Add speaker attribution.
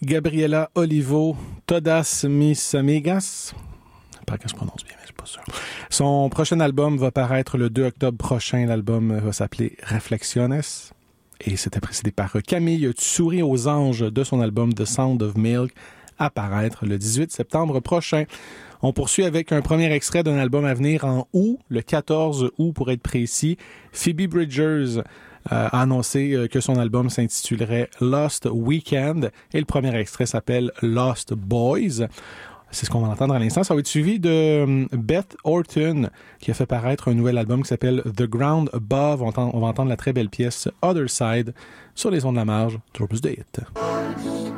Speaker 1: Gabriela Olivo, Todas mis amigas. J'espère que je prononce bien, mais je suis pas sûr. Son prochain album va paraître le 2 octobre prochain. L'album va s'appeler Reflexiones. Et c'était précédé par Camille Tsuri aux anges de son album The Sound of Milk, à paraître le 18 septembre prochain. On poursuit avec un premier extrait d'un album à venir en août, le 14 août pour être précis. Phoebe Bridgers a annoncé que son album s'intitulerait Lost Weekend et le premier extrait s'appelle Lost Boys. C'est ce qu'on va entendre à l'instant. Ça va être suivi de Beth Orton qui a fait paraître un nouvel album qui s'appelle The Ground Above. On va entendre la très belle pièce Other Side sur les ondes de la marge. Toujours plus de hits.